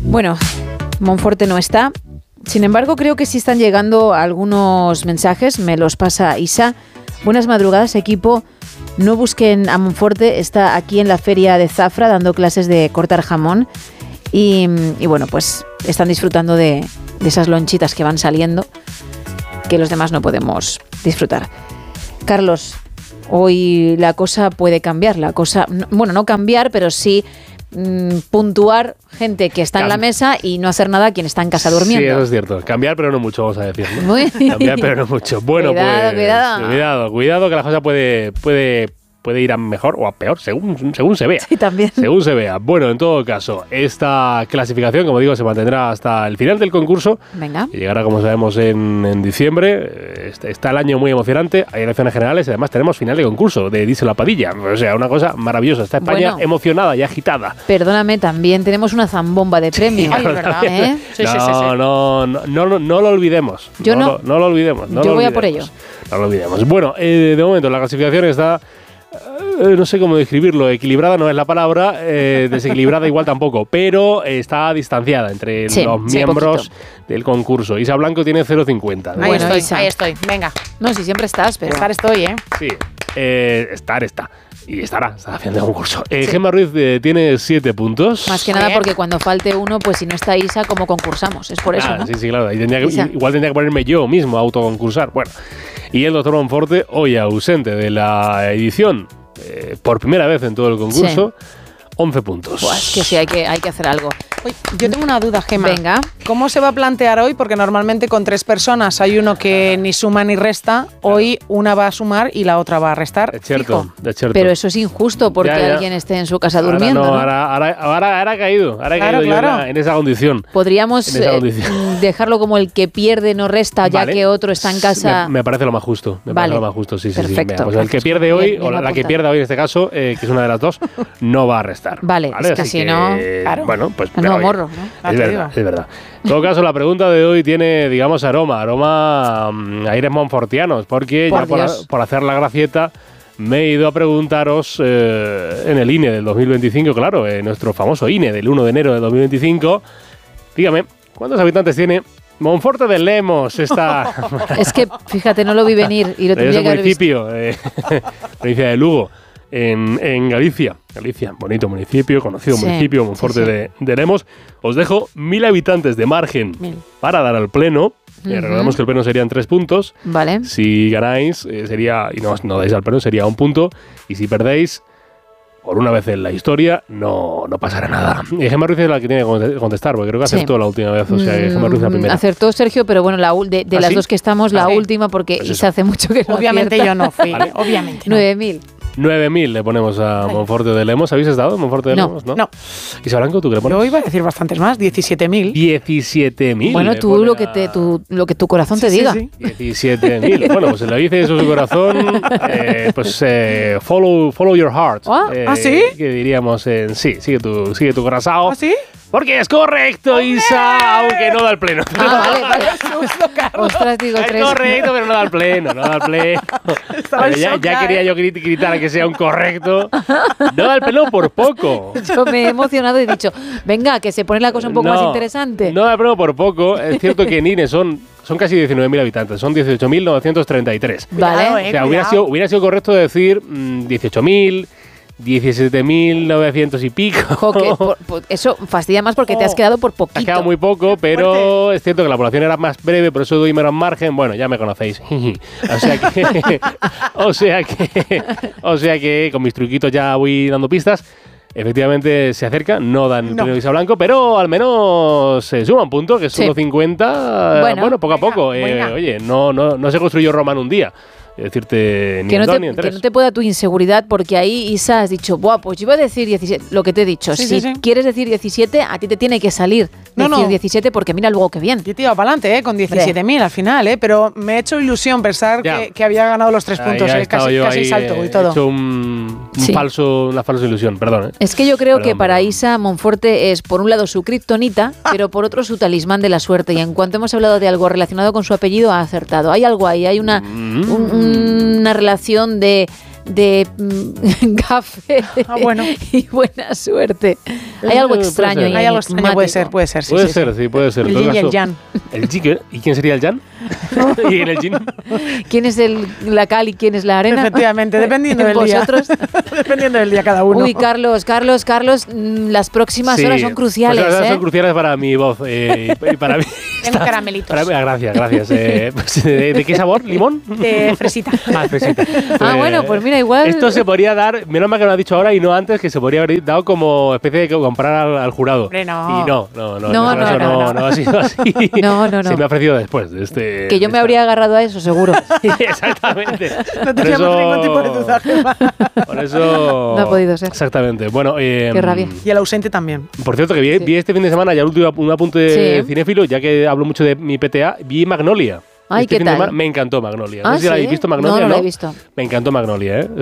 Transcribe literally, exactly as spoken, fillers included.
Bueno, Monforte no está. Sin embargo, creo que sí están llegando algunos mensajes. Me los pasa Isa. Buenas madrugadas, equipo. No busquen a Monforte. Está aquí en la feria de Zafra dando clases de cortar jamón. Y, y bueno, pues están disfrutando de, de esas lonchitas que van saliendo, que los demás no podemos disfrutar. Carlos, hoy la cosa puede cambiar. La cosa, bueno, no cambiar, pero sí mmm, puntuar gente que está Cam- en la mesa y no hacer nada quien está en casa durmiendo. Sí, eso es cierto. Cambiar, pero no mucho, vamos a decir, ¿no? Muy Cambiar, pero no mucho. Bueno, cuidado, pues cuidado. cuidado, cuidado que la cosa puede, puede, puede ir a mejor o a peor, según, según se vea. Sí, también. Según se vea. Bueno, en todo caso, esta clasificación, como digo, se mantendrá hasta el final del concurso. Venga. Y llegará, como sabemos, en, en diciembre. Está el año muy emocionante. Hay elecciones generales y además tenemos final de concurso de Díselo a Padilla. O sea, una cosa maravillosa. Está España bueno, emocionada y agitada. Perdóname, también tenemos una zambomba de premio. Ay, ¿verdad? ¿Eh? Sí, no, sí, sí, sí. No, no, no, no, no lo olvidemos. Yo no. No lo, no lo olvidemos. No Yo lo voy olvidemos. a por ello. No lo olvidemos. Bueno, eh, de momento la clasificación está... Eh, no sé cómo describirlo, equilibrada no es la palabra, eh, desequilibrada igual tampoco, pero está distanciada entre sí, los sí, miembros poquito. Del concurso. Isa Blanco tiene cero coma cincuenta. Ahí Bueno, estoy, Isa. ahí estoy, venga. No, si siempre estás, pero... Estar estoy, ¿eh? Sí, eh, estar está. Y estará, está haciendo el concurso. Eh, sí. Gemma Ruiz eh, tiene siete puntos. Más que nada porque cuando falte uno, pues si no está Isa, ¿cómo concursamos? Es por eso, ah, ¿no? Sí, sí, claro. Ahí tendría que, igual tendría que ponerme yo mismo a autoconcursar. Bueno, y el doctor Monforte, hoy ausente de la edición, eh, por primera vez en todo el concurso, sí. once puntos. Buah, es que sí, hay que, hay que hacer algo. Oye, yo tengo una duda, Gemma. Venga. ¿Cómo se va a plantear hoy? Porque normalmente con tres personas hay uno que ni suma ni resta. Hoy una va a sumar y la otra va a restar. Es cierto, es cierto. Pero eso es injusto porque ya, ya. alguien esté en su casa ahora durmiendo. No, ¿no? Ahora, ahora, ahora, ahora ha caído. Ahora ha claro, caído claro. yo en, la, en esa condición. Podríamos esa condición. Eh, dejarlo como el que pierde no resta, ya vale. que otro está en casa. Me, me parece lo más justo. Me vale. parece lo más justo, sí, sí. Perfecto. Sí. Mira, pues el que pierde hoy, bien, bien o la, la que apuntado. pierda hoy en este caso, eh, que es una de las dos, no va a restar. Vale, ¿vale? es que Así si no. Claro. Bueno, pues. No, pero, morro, ¿no? Es verdad, es verdad. En todo caso, la pregunta de hoy tiene, digamos, aroma, aroma um, aires monfortianos, porque por ya por, por hacer la gracieta me he ido a preguntaros eh, en el I N E del dos mil veinticinco, claro, en nuestro famoso I N E del uno de enero de dos mil veinticinco. Dígame, ¿cuántos habitantes tiene Monforte de Lemos? Esta es que, fíjate, no lo vi venir y lo tendría que haber visto. municipio, eh, provincia de Lugo. En, en Galicia, Galicia, bonito municipio, conocido sí, municipio, Monforte sí, sí. De, de Lemos. Os dejo mil habitantes de margen mil. Para dar al pleno. Uh-huh. Eh, recordamos que el pleno serían tres puntos. Vale. Si ganáis, eh, sería, y no, no dais al pleno, sería un punto. Y si perdéis, por una vez en la historia, no, no pasará nada. Y Gemma Ruiz es la que tiene que contestar, porque creo que acertó sí. la última vez. O sea, que Gemma Ruiz la primera. Acertó Sergio, pero bueno, la, de, de ¿Ah, las sí? dos que estamos, la ¿Ah, sí? última, porque pues Isa hace mucho que no Obviamente acierta. yo no fui, ¿vale? Obviamente no. nueve mil. nueve mil le ponemos a Ay. Monforte de Lemos. ¿Habéis estado en Monforte de no, Lemos? No. no. Isa Blanco, ¿tú qué le pones? Yo iba a decir bastantes más, diecisiete mil. diecisiete mil. Bueno, tú lo que, te, tu, lo que tu corazón sí, te sí, diga. Sí. diecisiete mil. Bueno, pues si lo dice eso su corazón, eh, pues eh, follow, follow your heart. ¿Ah, eh, ¿Ah sí? Que diríamos en sí, sigue tu, sigue tu corazón. ¿Ah sí? Porque es correcto, ¡hombre! Isa, aunque no da el pleno. Ah, vale, vale. Ostras, digo tres. Es correcto, pero no da el pleno, no da el pleno. Ya, ya quería yo gritar que sea un correcto. No da el pleno por poco. Yo me he emocionado y he dicho, venga, que se pone la cosa un poco no, más interesante. No da el pleno por poco. Es cierto que en I N E son, son casi diecinueve mil habitantes, son dieciocho mil novecientos treinta y tres. Vale. Cuidado, eh, o sea, hubiera sido, hubiera sido correcto decir mmm, dieciocho mil. diecisiete mil novecientos y pico. Jo, que por, por, eso fastidia más porque oh, te has quedado por poquito. Te has quedado muy poco, pero fuerte. Es cierto que la población era más breve, por eso doy menos margen. Bueno, ya me conocéis. o sea que, o sea que, o sea que con mis truquitos ya voy dando pistas. Efectivamente se acerca, no dan el no. premio Isa Blanco, pero al menos se suma un punto, que es uno cincuenta. Bueno, bueno, poco venga, a poco. Eh, oye, no, no, no se construyó Roma en un día. Es decirte, ni que, en no dos, te, ni en que tres. no te pueda tu inseguridad, porque ahí, Isa, has dicho, buah, pues yo iba a decir diecisiete, lo que te he dicho. Sí, si sí, sí. quieres decir diecisiete, a ti te tiene que salir no, decir no. diecisiete, porque mira luego qué bien. Yo te iba para adelante, ¿eh? Con diecisiete mil al final, ¿eh? Pero me he hecho ilusión pensar que, que había ganado los tres puntos, ahí ¿eh? Casi, casi ahí, salto eh, y todo. He hecho un, un sí. falso, una falsa ilusión, perdón. ¿eh? Es que yo creo perdón, que para perdón. Isa Monforte es, por un lado, su kriptonita, ah. pero por otro, su talismán de la suerte. Y en cuanto hemos hablado de algo relacionado con su apellido, ha acertado. Hay algo ahí, hay una, mm. un, una relación de de mm, café ah, bueno. y buena suerte. Hay algo extraño ahí. Hay algo extraño, puede ser, puede ser. Sí, puede sí, ser, sí, puede ser. El yin y el yang. ¿El yin? ¿Y quién sería el yang? ¿Y en el yin? ¿Quién es el, la cal y quién es la arena? Efectivamente, dependiendo del día. ¿Vosotros? Dependiendo del día cada uno. Uy, Carlos, Carlos, Carlos, las próximas sí, horas son cruciales. Pues las horas ¿eh? son cruciales para mi voz eh, y para mí. Tengo caramelitos. Para mí, gracias, gracias. Eh, pues, ¿de, ¿De qué sabor? ¿Limón? De fresita. Ah, fresita. Ah, eh, bueno, pues mira, igual. Esto se podría dar, menos mal que lo has dicho ahora y no antes, que se podría haber dado como especie de comprar al, al jurado. Hombre, no. Y no, no, no. No, no, no, no, no, no ha sido así. No, no, no. Se me ha ofrecido después de este. Que yo me habría agarrado a eso, seguro. Exactamente. No teníamos ningún tipo de duda, Gemma. Por eso. No ha podido ser. Exactamente. Bueno, eh, qué rabia. Y el ausente también. Por cierto, que vi, sí. vi este fin de semana, ya el último un apunte de sí. cinéfilo, ya que hablo mucho de mi P T A, vi Magnolia. Ay, este ¿qué fin tal? De semana, me encantó Magnolia. Ah, no sé si ¿sí? la habéis visto Magnolia. No, no ¿no? la he visto. Me encantó Magnolia, ¿eh?